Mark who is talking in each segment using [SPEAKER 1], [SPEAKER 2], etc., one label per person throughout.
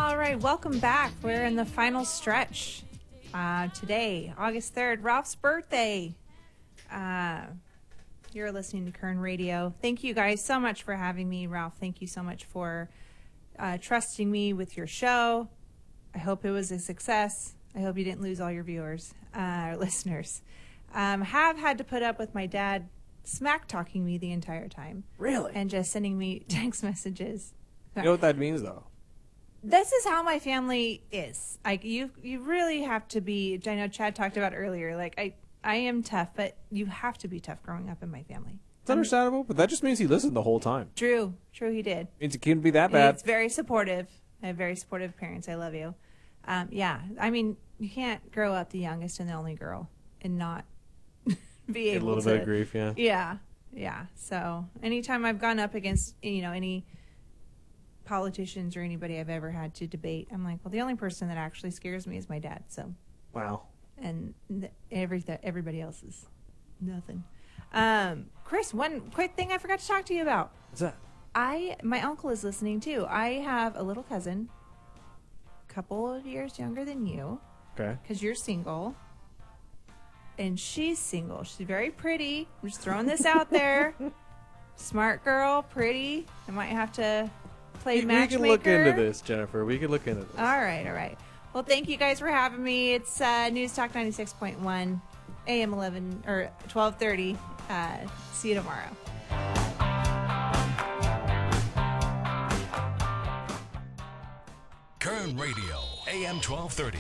[SPEAKER 1] All right, welcome back. We're in the final stretch. Today, August 3rd, Ralph's birthday. You're listening to Kern Radio. Thank you guys so much for having me. Ralph, thank you so much for trusting me with your show. I hope it was a success. I hope you didn't lose all your viewers, listeners. Have had to put up with my dad smack-talking me the entire time.
[SPEAKER 2] Really?
[SPEAKER 1] And just sending me text messages.
[SPEAKER 2] You know what that means, though?
[SPEAKER 1] This is how my family is. Like, you really have to be, I know Chad talked about earlier, like, I am tough, but you have to be tough growing up in my family.
[SPEAKER 2] It's understandable, but that just means he listened the whole time.
[SPEAKER 1] True, he did.
[SPEAKER 2] Means it can't be that bad.
[SPEAKER 1] It's very supportive. I have very supportive parents. I love you. Yeah, I mean, you can't grow up the youngest and the only girl and not be able to.
[SPEAKER 2] Get a little bit of grief, yeah.
[SPEAKER 1] Yeah. So anytime I've gone up against, any politicians or anybody I've ever had to debate, I'm like, well, the only person that actually scares me is my dad. So.
[SPEAKER 2] Wow.
[SPEAKER 1] And everybody else is nothing. Chris, one quick thing I forgot to talk to you about.
[SPEAKER 2] What's that?
[SPEAKER 1] My uncle is listening too. I have a little cousin, a couple of years younger than you.
[SPEAKER 2] Okay.
[SPEAKER 1] Because you're single. And she's single. She's very pretty. I'm just throwing this out there. Smart girl, pretty. I might have to play matchmaker.
[SPEAKER 2] We can look into this, Jennifer. We can look into this.
[SPEAKER 1] All right. Well, thank you guys for having me. It's News Talk 96.1, AM 11 or 12:30. See you tomorrow.
[SPEAKER 3] Kern Radio, AM 1230,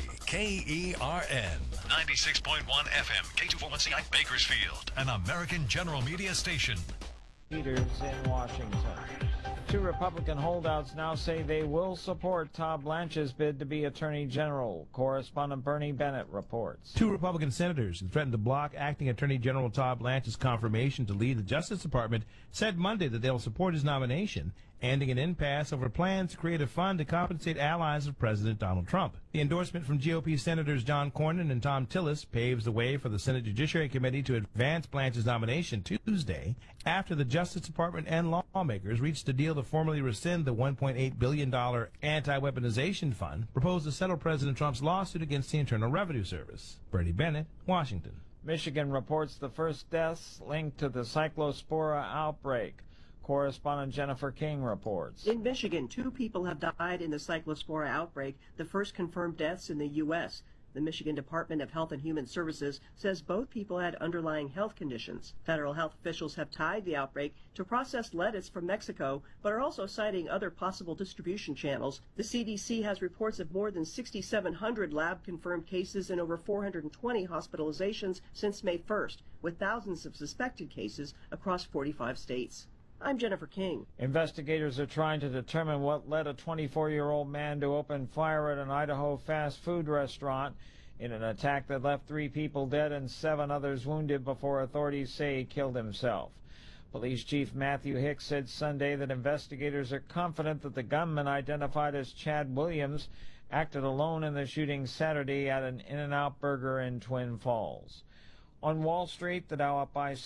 [SPEAKER 3] KERN. 96.1 FM, K241CI Bakersfield, an American General Media station.
[SPEAKER 4] Leaders in Washington. Two Republican holdouts now say they will support Todd Blanche's bid to be Attorney General. Correspondent Bernie Bennett reports.
[SPEAKER 5] Two Republican senators who threatened to block acting Attorney General Todd Blanche's confirmation to lead the Justice Department said Monday that they'll support his nomination, ending an impasse over plans to create a fund to compensate allies of President Donald Trump. The endorsement from GOP Senators John Cornyn and Thom Tillis paves the way for the Senate Judiciary Committee to advance Blanche's nomination Tuesday after the Justice Department and lawmakers reached a deal to formally rescind the $1.8 billion anti-weaponization fund proposed to settle President Trump's lawsuit against the Internal Revenue Service. Bernie Bennett, Washington.
[SPEAKER 4] Michigan reports the first deaths linked to the Cyclospora outbreak. Correspondent Jennifer King reports.
[SPEAKER 6] In Michigan, 2 people have died in the Cyclospora outbreak, the first confirmed deaths in the U.S. The Michigan Department of Health and Human Services says both people had underlying health conditions. Federal health officials have tied the outbreak to processed lettuce from Mexico, but are also citing other possible distribution channels. The CDC has reports of more than 6,700 lab-confirmed cases and over 420 hospitalizations since May 1st, with thousands of suspected cases across 45 states. I'm Jennifer King.
[SPEAKER 4] Investigators are trying to determine what led a 24-year-old man to open fire at an Idaho fast food restaurant in an attack that left 3 people dead and 7 others wounded before authorities say he killed himself. Police Chief Matthew Hicks said Sunday that investigators are confident that the gunman, identified as Chad Williams, acted alone in the shooting Saturday at an In-N-Out Burger in Twin Falls. On Wall Street, the Dow up by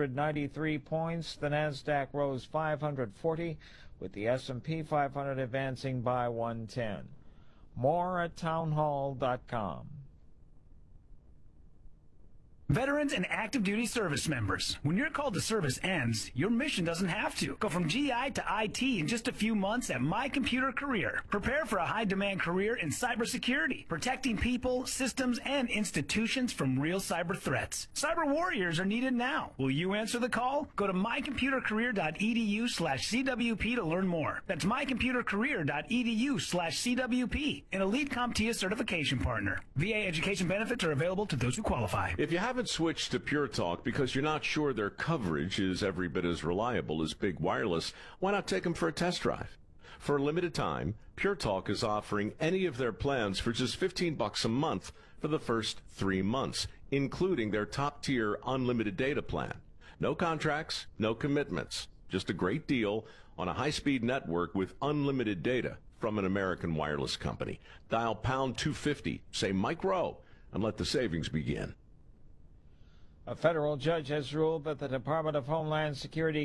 [SPEAKER 4] 693 points. The Nasdaq rose 540, with the S&P 500 advancing by 110. More at townhall.com.
[SPEAKER 7] Veterans and active duty service members, when your call to service ends, your mission doesn't have to. Go from GI to IT in just a few months at My Computer Career. Prepare for a high-demand career in cybersecurity, protecting people, systems, and institutions from real cyber threats. Cyber warriors are needed now. Will you answer the call? Go to mycomputercareer.edu/CWP to learn more. That's mycomputercareer.edu/CWP, an elite CompTIA certification partner. VA education benefits are available to those who qualify.
[SPEAKER 8] If you haven't switched to Pure Talk because you're not sure their coverage is every bit as reliable as Big Wireless, why not take them for a test drive? For a limited time, Pure Talk is offering any of their plans for just $15 a month for the first 3 months, including their top-tier unlimited data plan. No contracts, no commitments, just a great deal on a high-speed network with unlimited data from an American wireless company. Dial pound 250, say Mike Rowe, and let the savings begin.
[SPEAKER 4] A federal judge has ruled that the Department of Homeland Security